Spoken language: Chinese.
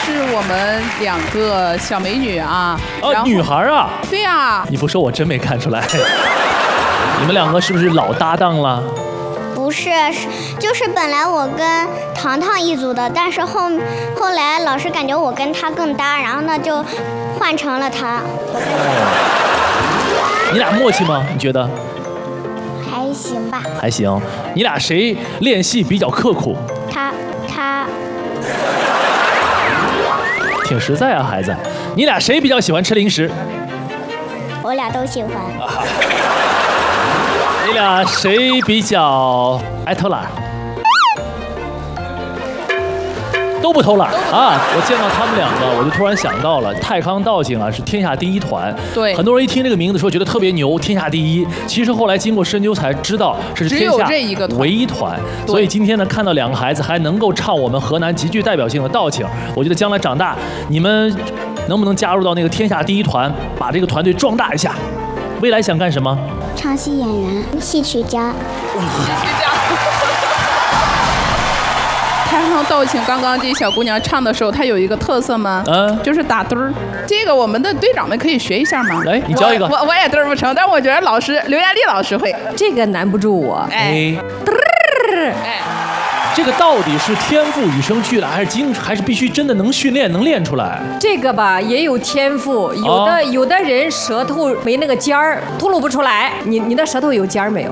是我们两个小美女啊。 哦，女孩啊？ 对呀。 你不说我真没看出来。你们两个是不是老搭档了？ 不是，就是本来我跟糖糖一组的，但是后来老师感觉我跟他更搭，然后呢就换成了他。 你俩默契吗？你觉得？ 还行吧。 还行。你俩谁练戏比较刻苦？ 他。 挺实在啊，孩子。你俩谁比较喜欢吃零食？ 我俩都喜欢。 你俩谁比较爱偷懒？都不偷懒啊！我见到他们两个，我就突然想到了，泰康道景啊是天下第一团。 对， 很多人一听这个名字说觉得特别牛，天下第一。其实后来经过深究才知道，是天下唯一团。所以今天呢，看到两个孩子还能够唱我们河南极具代表性的道情，我觉得将来长大，你们能不能加入到那个天下第一团，把这个团队壮大一下？未来想干什么？ 唱戏演员、戏曲家。 泰康道情刚刚这小姑娘唱的时候，她有一个特色吗？就是打嘚儿。这个我们的队长们可以学一下吗？ 来，你教一个。 我也嘚儿不成，但我觉得老师刘艳丽老师会。 这个难不住我。 哎，嘚儿，哎。 这个到底是天赋与生俱来，还是必须真的能训练能练出来？ 这个吧也有天赋，有的人舌头没那个尖儿，吐露不出来。你的舌头有尖儿没有？